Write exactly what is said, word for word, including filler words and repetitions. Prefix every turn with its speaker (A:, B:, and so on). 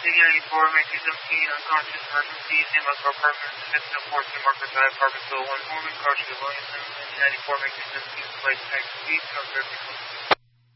A: ninety-four, Matrix seventeen, unconscious, emergency, San Marco Apartments, fifth and fourth, San Marco Drive, Apartment two oh one, Morgan, Carson, Williamson, nineteen ninety-four, Matrix seventeen, flight taxi, speed, no thirty.